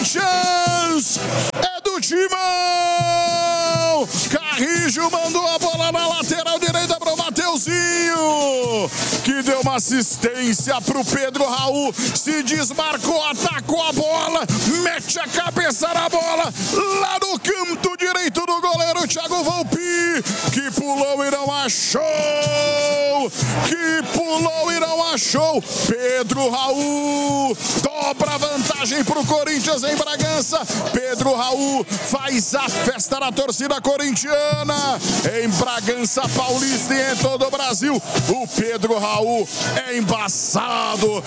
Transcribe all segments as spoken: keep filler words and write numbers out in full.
Corinthians é do Timão. Carrijo mandou a bola na lateral direita para o Mateuzinho, que deu uma assistência para o Pedro Raul, se desmarcou, atacou a bola, mete a cabeça na bola, lá no canto direito do goleiro Thiago Volpi, que pulou e não achou, que pulou e não achou, Pedro Raul dobra a vantagem para o Corinthians em Bragança. Pedro Raul faz a festa na torcida corintiana em Bragança Paulista e em todo o Brasil. O Pedro Raul é embaçado. O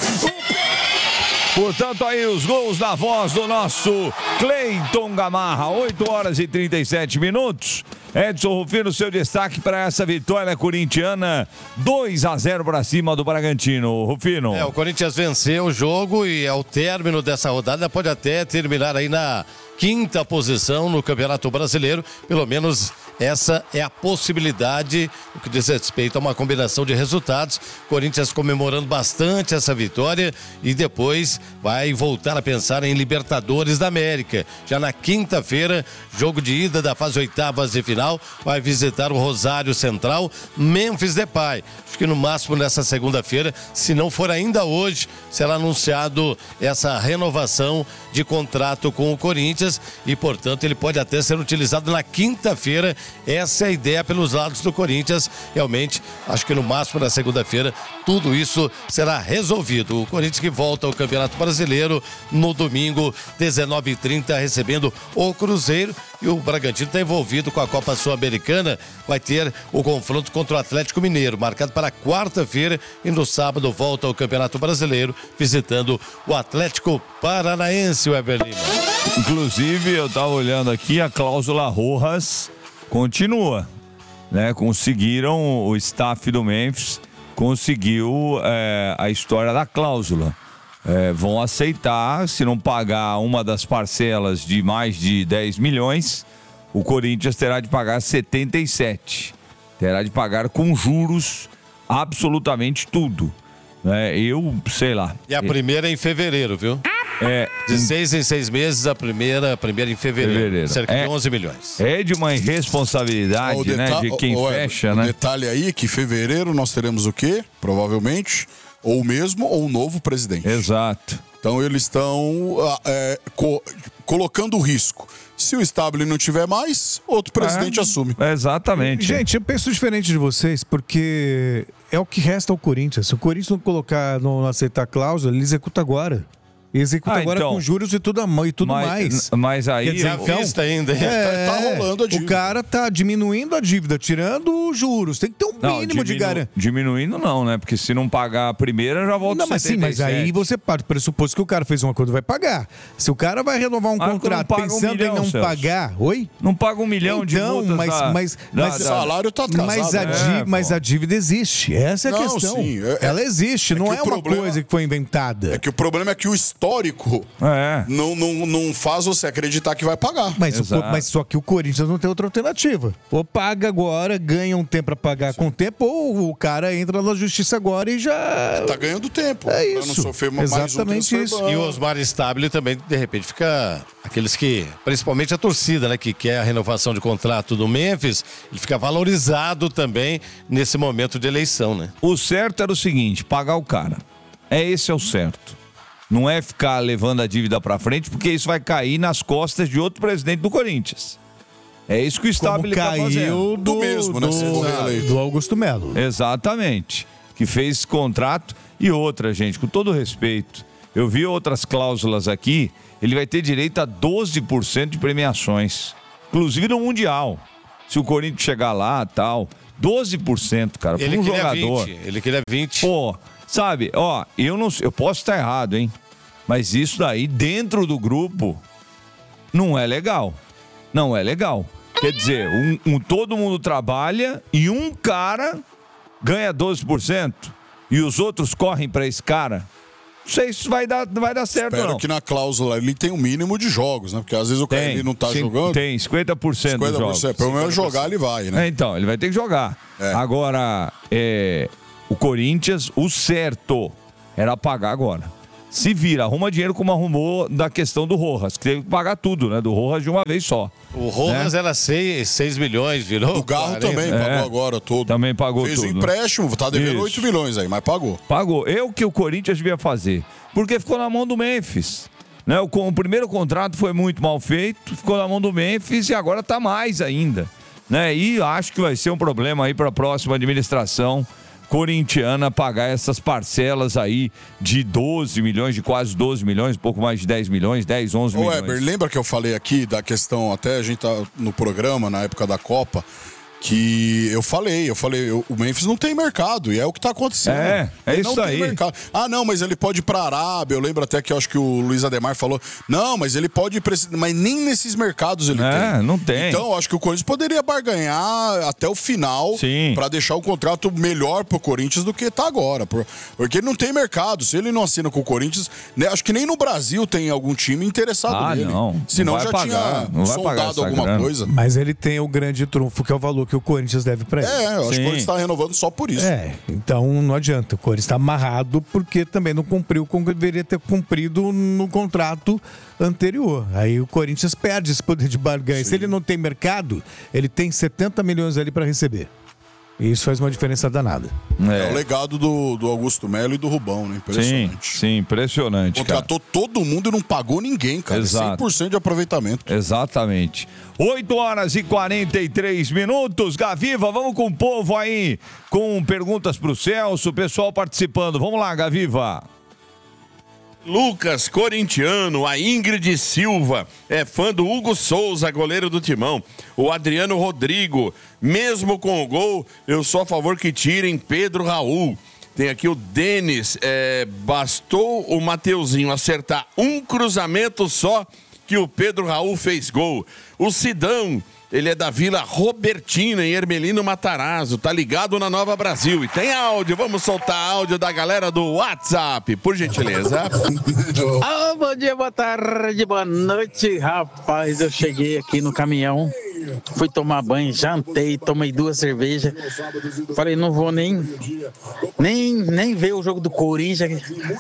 Portanto, aí os gols da voz do nosso Cleiton Gamarra. oito horas e trinta e sete minutos. Edson Rufino, seu destaque para essa vitória corintiana, dois a zero para cima do Bragantino. Rufino. É, o Corinthians venceu o jogo e ao término dessa rodada pode até terminar aí na quinta posição no Campeonato Brasileiro. Pelo menos essa é a possibilidade, no que diz respeito a uma combinação de resultados. Corinthians comemorando bastante essa vitória e depois vai voltar a pensar em Libertadores da América. Já na quinta-feira, jogo de ida da fase oitavas de final, vai visitar o Rosário Central, Memphis Depay. Acho que no máximo nessa segunda-feira, se não for ainda hoje, será anunciado essa renovação de contrato com o Corinthians e, portanto, ele pode até ser utilizado na quinta-feira. Essa é a ideia pelos lados do Corinthians. Realmente, acho que no máximo na segunda-feira, tudo isso será resolvido. O Corinthians que volta ao Campeonato Brasileiro no domingo, dezenove e trinta, recebendo o Cruzeiro. E o Bragantino está envolvido com a Copa Sul-Americana. Vai ter o confronto contra o Atlético Mineiro, marcado para quarta-feira. E no sábado volta ao Campeonato Brasileiro, visitando o Atlético Paranaense, o Weber Lima. Inclusive, eu estava olhando aqui, a cláusula Rojas continua, né? Conseguiram, o staff do Memphis conseguiu é, a história da cláusula. É, vão aceitar, se não pagar uma das parcelas de mais de dez milhões, o Corinthians terá de pagar setenta e sete. Terá de pagar com juros absolutamente tudo. É, eu, sei lá. E a primeira é em fevereiro, viu? É, de seis em seis meses, a primeira, a primeira em fevereiro. fevereiro. Cerca é, de onze milhões. É de uma irresponsabilidade, o né? De quem o, fecha, o né? O detalhe aí é que em fevereiro nós teremos o quê? Provavelmente, ou o mesmo ou um novo presidente. Exato. Então eles estão é, co- colocando o risco. Se o Stabile não tiver mais, outro presidente é, assume. Exatamente. Gente, eu penso diferente de vocês, porque é o que resta ao Corinthians. Se o Corinthians não colocar, não aceitar a cláusula, ele executa agora. Executa ah, agora então, com juros e tudo, e tudo mas, mais. Mas aí... Quer dizer, então, vista ainda. É, tá, tá rolando a dívida. O cara tá diminuindo a dívida, tirando os juros. Tem que ter um não, mínimo diminu, de garantia. Diminuindo não, né? Porque se não pagar a primeira, já volta não, mas sim, mas aí você parte do pressuposto que o cara fez um acordo, vai pagar. Se o cara vai renovar um ah, contrato pensando um milhão, em não Celso. pagar... Oi? Não paga um milhão então, de multas mas, da, mas, da, mas, o salário tá atrasado. Mas a, é, dívida, mas a dívida existe. Essa é a não, questão. Sim, é, Ela existe, é não é uma problema, coisa que foi inventada. É que o problema é que o histórico... É. Não, não, não faz você acreditar que vai pagar. Mas, o, mas só que o Corinthians não tem outra alternativa. Ou paga agora, ganha um tempo pra pagar Sim. com tempo, ou o cara entra na justiça agora e já... Tá ganhando tempo. É isso. Pra não sofrer mais Exatamente um isso. E o Osmar Stabile também, de repente, fica... Aqueles que... Principalmente a torcida, né? Que quer a renovação de contrato do Memphis, ele fica valorizado também nesse momento de eleição, né? O certo era o seguinte, pagar o cara. É esse é o certo. Não é ficar levando a dívida para frente, porque isso vai cair nas costas de outro presidente do Corinthians. É isso que o Stabile está fazendo. Do, do mesmo, né? Do, do Augusto Melo. Exatamente. Que fez contrato. E outra, gente, com todo respeito, eu vi outras cláusulas aqui, ele vai ter direito a doze por cento de premiações. Inclusive no Mundial. Se o Corinthians chegar lá e tal, doze por cento, cara, para um jogador. vinte, ele queria vinte. Pô, sabe, ó, eu não eu posso estar errado, hein? Mas isso daí, dentro do grupo, não é legal. Não é legal. Quer dizer, um, um, todo mundo trabalha e um cara ganha doze por cento e os outros correm para esse cara. Não sei se vai dar, vai dar certo, Espero não. que na cláusula ele tem um mínimo de jogos, né? Porque às vezes o cara ele não tá sim, jogando. Tem, cinquenta por cento dos jogos. Pelo menos jogar ele vai, né? É, então, ele vai ter que jogar. É. Agora, é, o Corinthians, o certo era pagar agora. se vira, arruma dinheiro como arrumou da questão do Rojas, que teve que pagar tudo, né? Do Rojas de uma vez só. O Rojas né? era seis milhões, virou. O Garro também é. pagou agora todo. Também pagou Fez tudo. Fez o empréstimo, tá devendo oito milhões aí, mas pagou. Pagou. É o que o Corinthians devia fazer. Porque ficou na mão do Memphis. Né? O, o primeiro contrato foi muito mal feito, ficou na mão do Memphis e agora tá mais ainda. Né? E acho que vai ser um problema aí para a próxima administração corintiana pagar essas parcelas aí de doze milhões, de quase doze milhões, um pouco mais de dez milhões, dez, onze milhões. Ô Weber, lembra que eu falei aqui da questão, até a gente tá no programa, na época da Copa, que eu falei, eu falei, eu, o Memphis não tem mercado, e é o que tá acontecendo. É, é ele isso não aí. Tem mercado. Ah, não, mas ele pode ir pra Arábia, eu lembro até que eu acho que o Luiz Ademar falou, não, mas ele pode ir pra esse... mas nem nesses mercados ele é, tem. não tem. Então, eu acho que o Corinthians poderia barganhar até o final, Sim. pra deixar o contrato melhor pro Corinthians do que tá agora, porque ele não tem mercado, se ele não assina com o Corinthians, né, acho que nem no Brasil tem algum time interessado ah, nele. Não. Senão não vai já pagar, tinha não vai soldado alguma grana. coisa. Mas ele tem o grande trunfo, que é o valor que o Corinthians deve pra ele. É, eu acho Sim. que o Corinthians está renovando só por isso. É, então não adianta. O Corinthians está amarrado porque também não cumpriu como deveria ter cumprido no contrato anterior. Aí o Corinthians perde esse poder de barganha. Sim. Se ele não tem mercado, ele tem setenta milhões ali para receber. E isso faz uma diferença danada. É, é o legado do, do Augusto Melo e do Rubão, né? Impressionante. Sim, sim, impressionante. Contratou cara. todo mundo e não pagou ninguém, cara. Exato. cem por cento de aproveitamento. Exatamente. oito horas e quarenta e três minutos. Gaviva, vamos com o povo aí, com perguntas pro Celso, o pessoal participando. Vamos lá, Gaviva. Lucas, corintiano, a Ingrid Silva, é fã do Hugo Souza, goleiro do Timão. O Adriano Rodrigo, mesmo com o gol, eu sou a favor que tirem Pedro Raul. Tem aqui o Denis, é, bastou o Mateuzinho acertar um cruzamento só que o Pedro Raul fez gol. O Sidão, ele é da Vila Robertina, em Hermelino Matarazzo, tá ligado na Nova Brasil. E tem áudio, vamos soltar áudio da galera do WhatsApp, por gentileza. Ah, bom dia, boa tarde, boa noite. Rapaz, eu cheguei aqui no caminhão, fui tomar banho, jantei, tomei duas cervejas. Falei, não vou nem, nem, nem ver o jogo do Corinthians.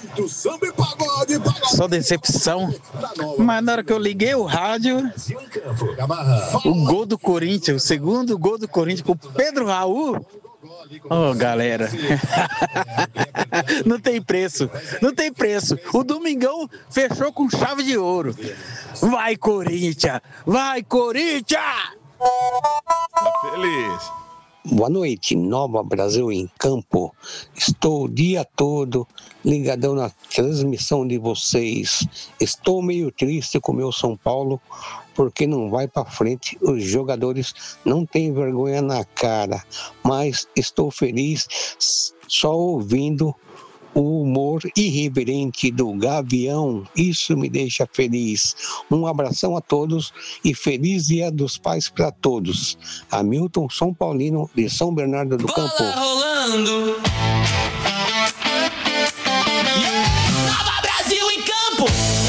Só decepção. Mas na hora que eu liguei o rádio, o gol do Corinthians, o segundo gol do Corinthians com o Pedro Raul. Ô, oh, galera, não tem preço, não tem preço. O Domingão fechou com chave de ouro. Vai, Corinthians! Vai, Corinthians! Tá feliz. Boa noite, Nova Brasil em Campo. Estou o dia todo ligadão na transmissão de vocês. Estou meio triste com o meu São Paulo, porque não vai para frente. Os jogadores não têm vergonha na cara, mas estou feliz só ouvindo o humor irreverente do Gavião. Isso me deixa feliz. Um abração a todos e feliz Dia dos Pais para todos. Hamilton São Paulino de São Bernardo do Campo. Bola rolando. Nova Brasil em campo.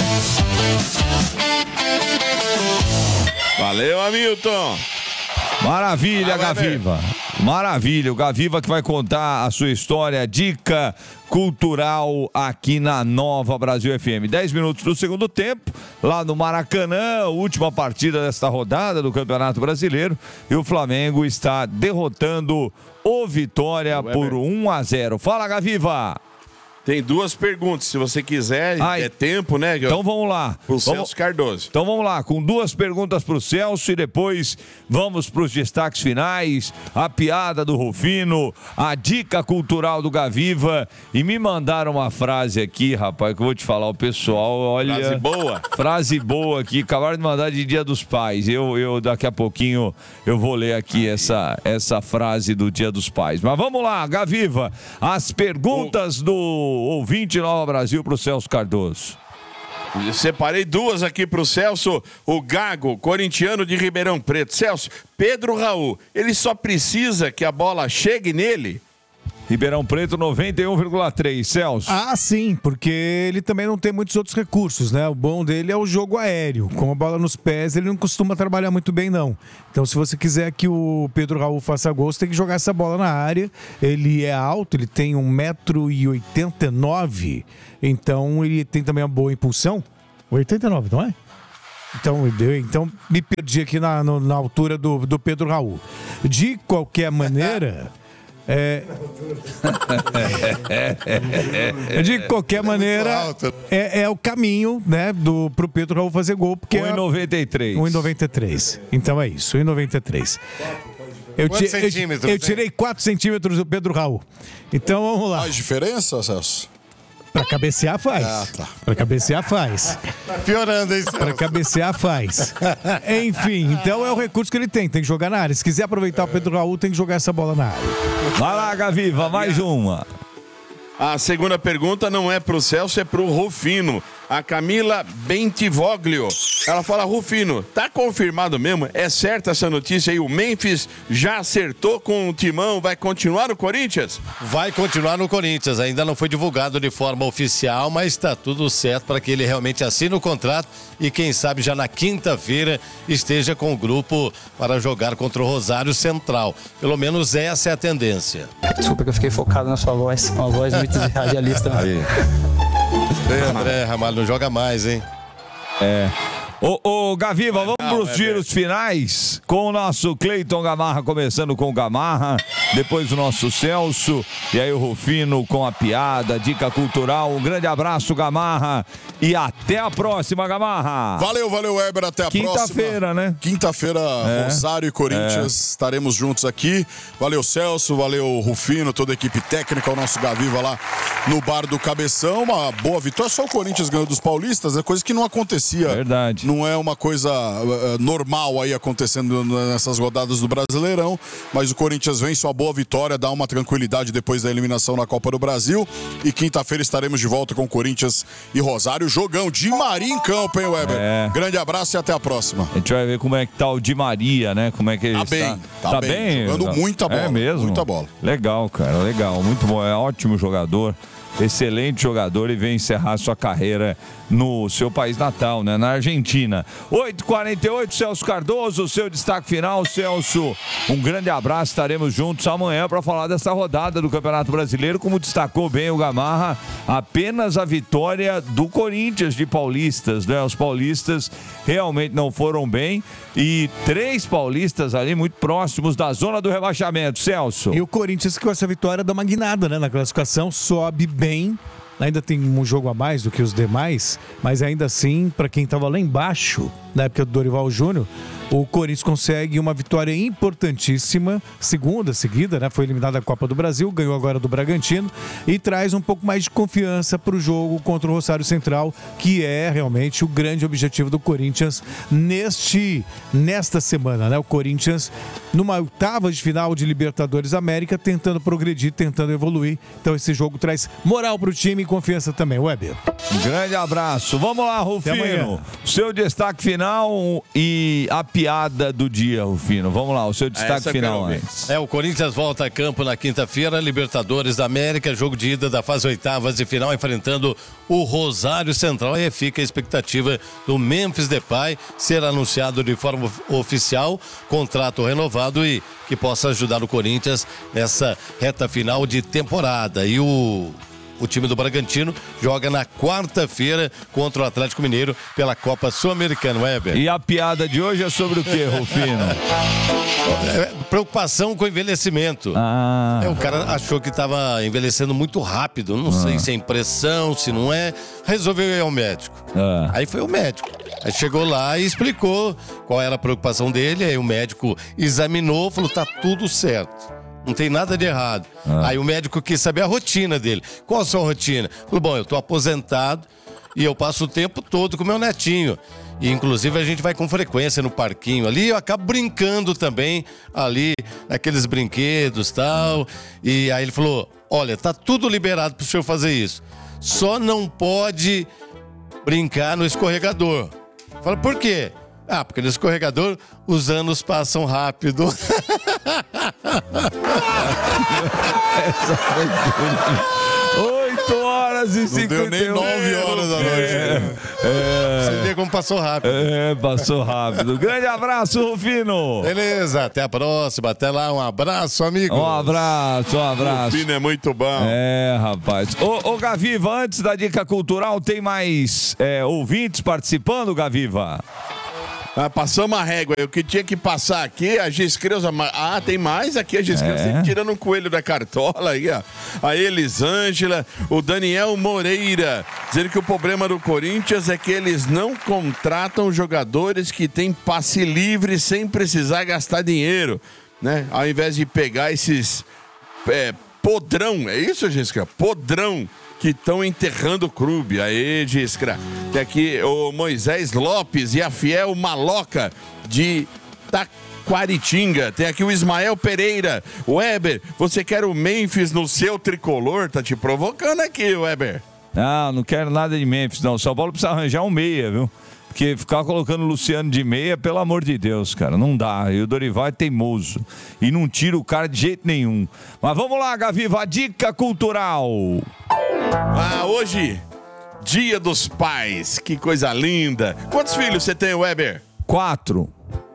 Valeu, Hamilton. Maravilha, Gaviva. Maravilha, o Gaviva que vai contar a sua história, dica cultural aqui na Nova Brasil F M. dez minutos do segundo tempo, lá no Maracanã, última partida desta rodada do Campeonato Brasileiro, e o Flamengo está derrotando o Vitória por um a zero. Fala, Gaviva! Tem duas perguntas, se você quiser, Ai, é tempo, né? Então vamos lá. O vamos... Celso Cardoso. Então vamos lá, com duas perguntas para o Celso e depois vamos para os destaques finais, a piada do Rufino, a dica cultural do Gaviva. E me mandaram uma frase aqui, rapaz, que eu vou te falar, o pessoal, olha... Frase boa. Frase boa aqui, acabaram de mandar de Dia dos Pais. Eu, eu daqui a pouquinho, eu vou ler aqui essa, essa frase do Dia dos Pais. Mas vamos lá, Gaviva, as perguntas o... do ouvinte Nova Brasil para o Celso Cardoso. Eu separei duas aqui para o Celso. O Gago, corintiano de Ribeirão Preto. Celso, Pedro Raul, ele só precisa que a bola chegue nele? Ribeirão Preto noventa e um vírgula três, Celso. Ah, sim, porque ele também não tem muitos outros recursos, né? O bom dele é o jogo aéreo. Com a bola nos pés, ele não costuma trabalhar muito bem, não. Então, se você quiser que o Pedro Raul faça gol, você tem que jogar essa bola na área. Ele é alto, ele tem um metro e oitenta e nove. Então, ele tem também uma boa impulsão. oitenta e nove, não é? Então, então me perdi aqui na, no, na altura do, do Pedro Raul. De qualquer maneira... É... De qualquer maneira, é, é o caminho, né, do, pro Pedro Raul fazer gol. Porque um e noventa e três. um e noventa e três. Então é isso, um e noventa e três. Eu, ti, eu, eu tirei quatro centímetros do Pedro Raul. Então vamos lá. Faz diferença, Celso? Pra cabecear faz. Ah, tá. Pra cabecear faz. Tá piorando isso. Pra cabecear faz. Enfim, então é o recurso que ele tem. Tem que jogar na área. Se quiser aproveitar o Pedro Raul, tem que jogar essa bola na área. Vai lá, Gaviva, mais uma. A segunda pergunta não é pro Celso, é pro Rufino. A Camila Bentivoglio. Ela fala, Rufino, tá confirmado mesmo? É certa essa notícia aí? O Memphis já acertou com o Timão, vai continuar no Corinthians? Vai continuar no Corinthians. Ainda não foi divulgado de forma oficial, mas está tudo certo para que ele realmente assine o contrato e quem sabe já na quinta-feira esteja com o grupo para jogar contra o Rosário Central. Pelo menos essa é a tendência. Desculpa que eu fiquei focado na sua voz. Uma voz muito radialista. Aí. Ei, André Ramalho, não joga mais, hein? É. Ô, ô Gaviva, vamos Não, para os é giros finais com o nosso Cleiton Gamarra, começando com o Gamarra, depois o nosso Celso, e aí o Rufino com a piada, dica cultural. Um grande abraço, Gamarra, e até a próxima, Gamarra. Valeu, valeu, Weber, até a Quinta próxima. Quinta-feira, né? Quinta-feira, É. Rosário e Corinthians, é. estaremos juntos aqui. Valeu, Celso, valeu, Rufino, toda a equipe técnica, o nosso Gaviva lá no Bar do Cabeção. Uma boa vitória, só o Corinthians ganhou dos paulistas, é coisa que não acontecia. Verdade. Não é uma coisa uh, normal aí acontecendo nessas rodadas do Brasileirão, mas o Corinthians vence uma boa vitória, dá uma tranquilidade depois da eliminação na Copa do Brasil. E quinta-feira estaremos de volta com Corinthians e Rosário. Jogão de Maria em campo, hein, Weber? É. Grande abraço e até a próxima. A gente vai ver como é que tá o Di Maria, né? Como é que ele Tá está. bem, tá, tá bem. bem. Jogando muita bola. É mesmo? Muita bola. Legal, cara, legal. Muito bom. É ótimo jogador. Excelente jogador e vem encerrar sua carreira no seu país natal, né? Na Argentina. oito e quarenta e oito, Celso Cardoso, seu destaque final. Celso, um grande abraço, estaremos juntos amanhã para falar dessa rodada do Campeonato Brasileiro. Como destacou bem o Gamarra, apenas a vitória do Corinthians de paulistas, né? Os paulistas realmente não foram bem e três paulistas ali muito próximos da zona do rebaixamento, Celso. E o Corinthians com essa vitória dá uma guinada, né? Na classificação, sobe bem. Ainda tem um jogo a mais do que os demais, mas ainda assim, para quem estava lá embaixo, na época do Dorival Júnior, o Corinthians consegue uma vitória importantíssima, segunda seguida, né? Foi eliminado da Copa do Brasil, ganhou agora do Bragantino e traz um pouco mais de confiança para o jogo contra o Rosário Central, que é realmente o grande objetivo do Corinthians neste, nesta semana, né? O Corinthians numa oitava de final de Libertadores América, tentando progredir, tentando evoluir. Então esse jogo traz moral para o time e confiança também, Weber. Um grande abraço. Vamos lá, Rufino. Seu destaque final e a piada do dia, Rufino. Vamos lá, o seu destaque final antes. É, o Corinthians volta a campo na quinta-feira, Libertadores da América, jogo de ida da fase oitavas de final, enfrentando o Rosário Central. E fica a expectativa do Memphis Depay ser anunciado de forma oficial, contrato renovado e que possa ajudar o Corinthians nessa reta final de temporada. E o O time do Bragantino joga na quarta-feira contra o Atlético Mineiro pela Copa Sul-Americana, Weber. E a piada de hoje é sobre o que, Rufino? É, preocupação com o envelhecimento. Ah. É, o cara achou que estava envelhecendo muito rápido. Não ah. sei se é impressão, se não é. Resolveu ir ao médico. Ah. Aí foi o médico. Aí chegou lá e explicou qual era a preocupação dele. Aí o médico examinou, falou: tá tudo certo. Não tem nada de errado. Ah. Aí o médico quis saber a rotina dele. Qual a sua rotina? Falou: bom, eu tô aposentado e eu passo o tempo todo com meu netinho. E inclusive a gente vai com frequência no parquinho ali, eu acabo brincando também ali, naqueles brinquedos e tal. E aí ele falou: olha, tá tudo liberado pro senhor fazer isso. Só não pode brincar no escorregador. Fala: por quê? Ah, porque no escorregador os anos passam rápido. Essa foi oito horas e cinquenta e um. Não deu nem nove horas da noite. É, é, Você vê como passou rápido. é, passou rápido. Grande abraço, Rufino. Beleza, até a próxima. Até lá, um abraço, amigo. Um abraço, um abraço. O Rufino é muito bom. É, rapaz. Ô, ô, Gaviva, antes da dica cultural, tem mais é, ouvintes participando, Gaviva? Ah, passamos a régua. O que tinha que passar aqui, a Giscreuza. Ah, tem mais aqui. A Giscreuza É. sempre tirando um coelho da cartola aí, ó. A Elisângela, o Daniel Moreira, dizendo que o problema do Corinthians é que eles não contratam jogadores que têm passe livre sem precisar gastar dinheiro, né? Ao invés de pegar esses é, podrão, é isso, Giscra? Podrão. Que estão enterrando o clube. Aê, Giscra. Tem aqui o Moisés Lopes e a Fiel Maloca de Taquaritinga. Tem aqui o Ismael Pereira. Weber, você quer o Memphis no seu tricolor? Tá te provocando aqui, Weber. Não, não quero nada de Memphis, não. São Paulo precisa arranjar um meia, viu? Porque ficar colocando o Luciano de meia, pelo amor de Deus, cara, não dá. E o Dorival é teimoso. E não tira o cara de jeito nenhum. Mas vamos lá, Gaviva, a dica cultural. Ah, hoje, Dia dos Pais. Que coisa linda. Quantos filhos você tem, Weber? Quatro.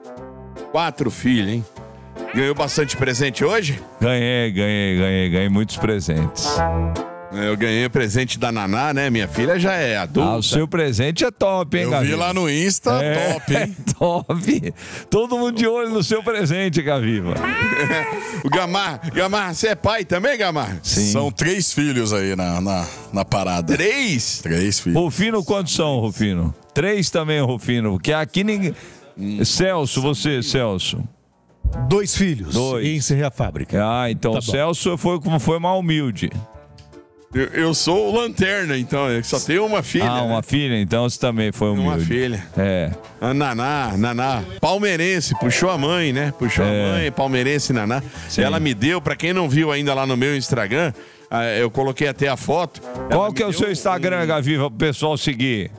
Quatro filhos, hein? Ganhou bastante presente hoje? Ganhei, ganhei, ganhei, ganhei muitos presentes. Eu ganhei o presente da Naná, né? Minha filha já é adulta. Ah, o seu presente é top, hein, Eu Gaviva? vi lá no Insta, É, top, hein? top. Todo mundo de olho no seu presente, Gaviva. O Gamar, Gamar, você é pai também, Gamar? Sim. São três filhos aí na, na, na parada. Três? Três filhos. Rufino, quantos são, Rufino? Três também, Rufino. Porque aqui ninguém... Celso, você, Celso. Dois filhos. Dois. E encerrei a fábrica. Ah, então Tá o bom. Celso foi, foi mal humilde. Eu, eu sou o Lanterna, então, eu só tenho uma filha. Ah, uma né? filha, então você também foi humilde. Uma filha. É. A Naná, Naná, palmeirense, puxou a mãe, né? Puxou É. a mãe, palmeirense, Naná. Sim. Ela me deu, pra quem não viu ainda lá no meu Instagram, ah, eu coloquei até a foto. Qual Ela que é me o seu deu Instagram, um Gaviva, pro pessoal seguir?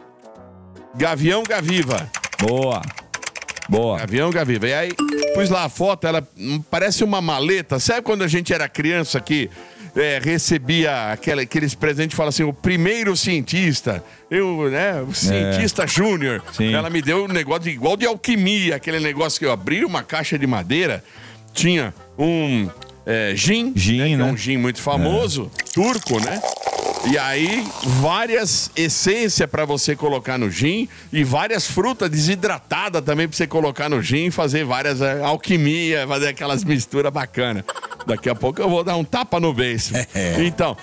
Gavião Gaviva. Boa. Boa. Gavião Gaviva. E aí, pus lá a foto, ela hum, parece uma maleta. Sabe quando a gente era criança que é, recebia aquela, aqueles presentes e fala assim, o primeiro cientista, eu, né, o cientista júnior. Sim. Ela me deu um negócio de, igual de alquimia, aquele negócio que eu abri uma caixa de madeira, tinha um é, gin, Gin, né, que né? é um gin muito famoso, turco, né? E aí, várias essências para você colocar no gin e várias frutas desidratadas também para você colocar no gin e fazer várias é, alquimia, fazer aquelas misturas bacanas. Daqui a pouco eu vou dar um tapa no beiço. Então,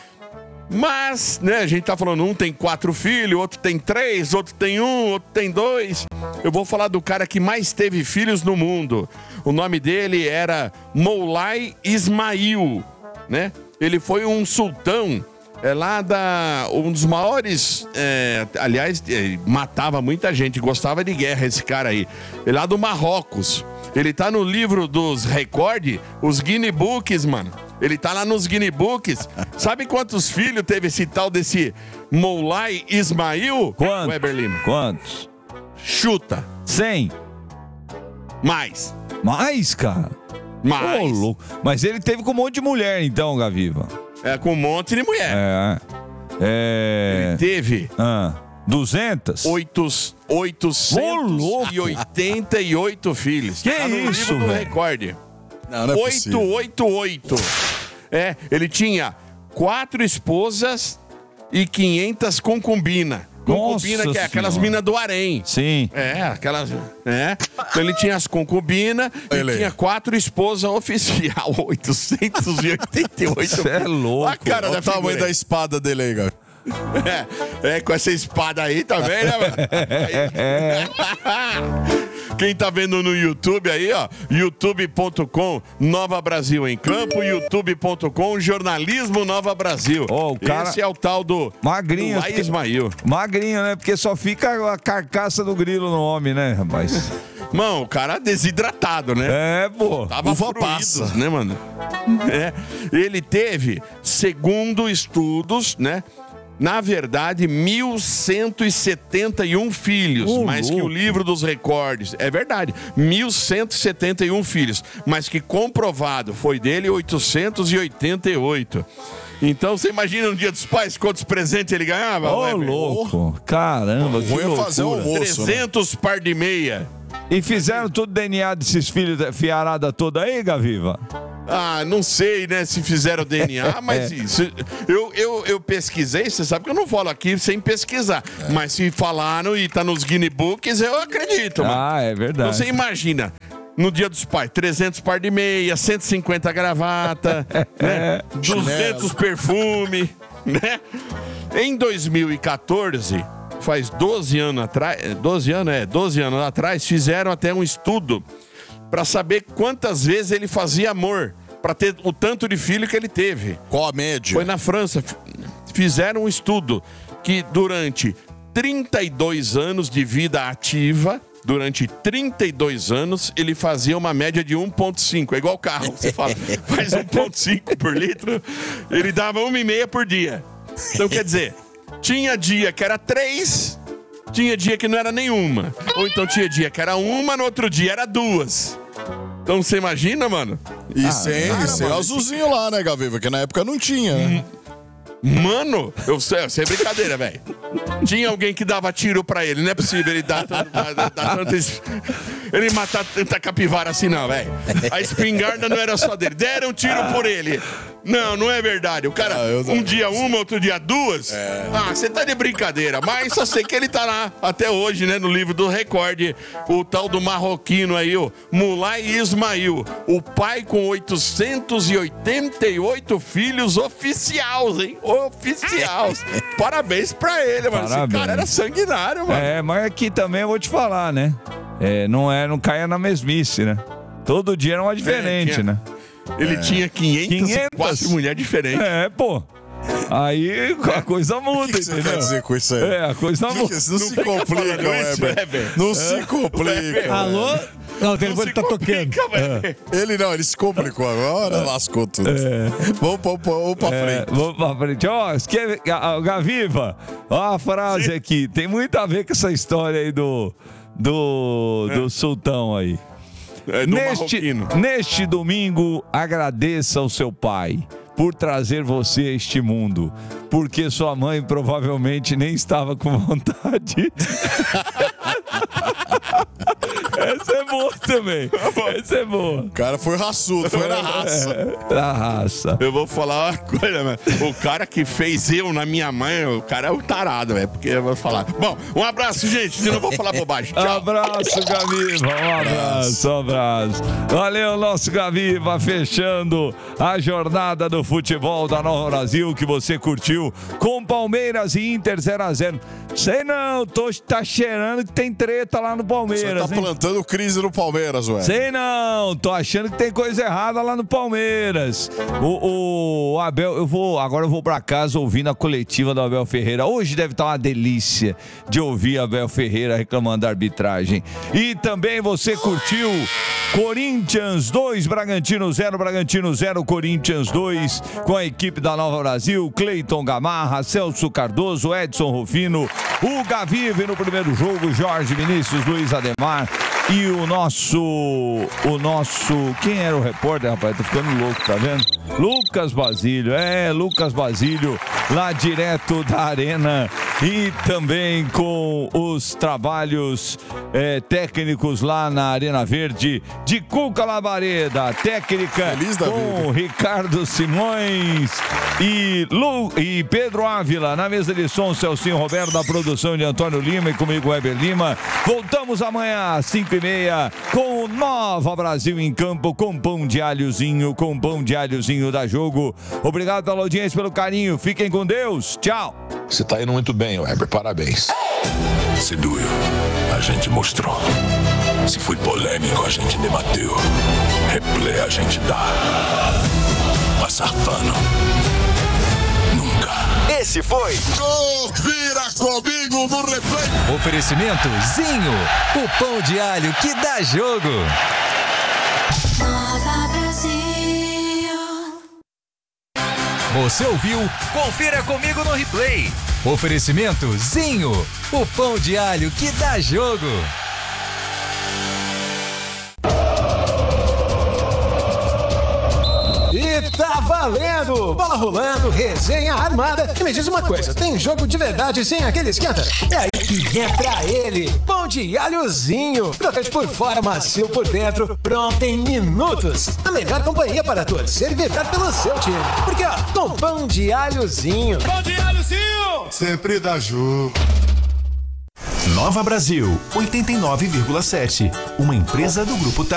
mas, né, a gente tá falando, um tem quatro filhos, outro tem três, outro tem um, outro tem dois. Eu vou falar do cara que mais teve filhos no mundo. O nome dele era Moulay Ismail, né? Ele foi um sultão. É lá da... Um dos maiores... É, aliás, é, matava muita gente. Gostava de guerra esse cara aí. Ele é lá do Marrocos. Ele tá no livro dos recordes, os Guinness Books, mano. Ele tá lá nos Guinness Books. Sabe quantos filhos teve esse tal desse Moulay Ismail? Quantos? Weber Lima. Quantos? Chuta. Cem. Mais. Mais, cara? Mais. Ô, louco. Mas ele teve com um monte de mulher, então, Gaviva. É, com um monte de mulher. É. É. Ele teve... Ah, duzentas? Oitos, oitocentos e oitenta e oito filhos. Que tá no isso, livro do velho? recorde. Não, não é possível. oitocentos e oitenta e oito. É, ele tinha quatro esposas e quinhentas concubinas. Concubina, Nossa que é aquelas Senhora. minas do harém. Sim. É, aquelas. É. Então ele tinha as concubinas e Ele. tinha quatro esposas oficial. oitocentos e oitenta e oito. Cê é louco. A cara Olha da o tamanho figura da aí. espada dele aí, cara. É, é, com essa espada aí também, né, mano? Aí- Quem tá vendo no YouTube aí, ó, youtube ponto com Nova Brasil em Campo, youtube ponto com Jornalismo Nova Brasil. Ó, o cara- Esse é o tal do Magrinho. do Lai Ismail. Magrinho, né? Porque só fica a carcaça do grilo no homem, né, rapaz? Mano, o cara desidratado, né? É, pô. Tava Uva fruído, passa. né, mano? É. Ele teve, segundo estudos, né? Na verdade, mil cento e setenta e um filhos, Oh, mais que o livro dos recordes. É verdade, mil cento e setenta e um filhos, mas que comprovado foi dele oitocentos e oitenta e oito. Então, você imagina no Dia dos Pais quantos presentes ele ganhava? Ô, louco. Caramba, que Ruim é fazer loucura. almoço, né? trezentos par de meia. E fizeram tudo D N A desses filhos, da fiarada toda aí, Gaviva? Ah, não sei, né, se fizeram D N A, mas É. isso, eu, eu, eu pesquisei, você sabe que eu não falo aqui sem pesquisar, É. mas se falaram e tá nos Guinness Books, eu acredito, mano. Ah, é Então verdade. você imagina, no Dia dos Pais, trezentos par de meia, cento e cinquenta gravata, né, duzentos perfume, né? Em dois mil e quatorze, faz doze anos atrás, doze anos, é, doze anos atrás, fizeram até um estudo para saber quantas vezes ele fazia amor, para ter o tanto de filho que ele teve. Qual a média? Foi na França, f- fizeram um estudo que durante trinta e dois anos de vida ativa, durante trinta e dois anos, ele fazia uma média de um vírgula cinco. É igual carro, você fala, faz um vírgula cinco por litro, ele dava uma e meia por dia. Então, quer dizer, tinha dia que era três, tinha dia que não era nenhuma. Ou então tinha dia que era uma, no outro dia era duas. Então você imagina, mano? E sem, cara, e sem o mano, azulzinho lá, né, Gaviva? Que na época não tinha, né? Mano, eu sei, sem brincadeira, velho. Tinha alguém que dava tiro pra ele. Não é possível ele dar, dar, dar, dar tanta. es- Ele matar tanta capivara assim, não, velho. A espingarda não era só dele. Deram tiro por ele. Não, não é verdade. O cara, Ah, eu não- um dia uma, outro dia duas. Ah, você tá de brincadeira. Mas só sei que ele tá lá até hoje, né, no livro do recorde. O tal do marroquino aí, o Mulay Ismail. O pai com oitocentos e oitenta e oito filhos oficiais, hein? Oficiais. Parabéns pra ele, mano. Esse Parabéns. cara era sanguinário, mano. É, mas aqui também eu vou te falar, né? É, não, é, não caia na mesmice, né? Todo dia era uma diferente, tinha- né? Ele tinha quinhentas, e quatro quinhentas mulheres diferentes. É, pô. Aí a coisa muda, O que que você entendeu? quer dizer com isso aí? É, a coisa Que que- muda. Não, se complica, falando isso, Weber. Weber. Não se complica. Alô? Não, o telefone se tá complica, tocando. velho. Ele não, ele se complicou agora, lascou tudo. Vamos, vamos, vamos pra É, frente. vamos pra frente. Ó, escreve- Ga- Gaviva, ó a frase aqui. Tem muito a ver com essa história aí do, do, do sultão aí. É do Neste, marroquino. neste domingo, agradeça ao seu pai por trazer você a este mundo, porque sua mãe provavelmente nem estava com vontade. Essa é boa também. Essa é boa. O cara foi raçudo, foi na raça. É, da raça. Eu vou falar uma coisa, mano. O cara que fez eu na minha mãe, o cara é um tarado, velho. Porque eu vou falar. Bom, um abraço, gente. Senão eu vou falar bobagem. Tchau. Abraço, Gaviva. Um abraço, um abraço. Valeu, nosso Gaviva, fechando a jornada do futebol da Nova Brasil que você curtiu com Palmeiras e Inter zero a zero. Sei não, tô, tá cheirando que tem treta lá no Você Palmeiras, tá hein? plantando crise no Palmeiras, ué. Sei não, tô achando que tem coisa errada lá no Palmeiras. O, o Abel, eu vou, agora eu vou pra casa ouvindo a coletiva do Abel Ferreira. Hoje deve estar uma delícia de ouvir Abel Ferreira reclamando da arbitragem. E também você curtiu Corinthians dois, Bragantino zero, Bragantino zero, Corinthians dois, com a equipe da Nova Brasil, Cleiton Gamarra, Celso Cardoso, Edson Rufino, o Gavive no primeiro jogo, Jorge Vinícius, Luiz Ademar e o nosso, o nosso, quem era o repórter, rapaz? Tô ficando louco, tá vendo? Lucas Basílio, é, Lucas Basílio, lá direto da arena e também com os trabalhos é, técnicos lá na Arena Verde de Cuca Labareda, técnica Feliz da com Ricardo Simões e, Lu, e Pedro Ávila, na mesa de som, Celcinho Roberto, da produção de Antônio Lima e comigo, Weber Lima. Voltamos amanhã às cinco e meia com o Nova Brasil em campo, com pão de alhozinho, com pão de alhozinho da Jogo. Obrigado pela audiência, pelo carinho. Fiquem com Deus. Tchau. Você tá indo muito bem, Weber. Parabéns. Se doeu, a gente mostrou. Se foi polêmico, a gente debateu. Replay a gente dá. Passar pano. Nunca. Esse foi Vira comigo no replay. Oferecimento Zinho, o pão de alho que dá jogo. Nova Brasil. Você ouviu? Confira comigo no replay. Oferecimento Zinho, o pão de alho que dá jogo. E tá valendo! Bola rolando, resenha armada. E me diz uma coisa, tem jogo de verdade sem aquele esquenta? É aí que entra ele, pão de alhozinho. Crocante por fora, macio por dentro, pronto em minutos. A melhor companhia para torcer e vibrar pelo seu time. Porque ó, com pão de alhozinho. Pão de alhozinho! Sempre dá jogo. Nova Brasil, oitenta e nove vírgula sete. Uma empresa do Grupo T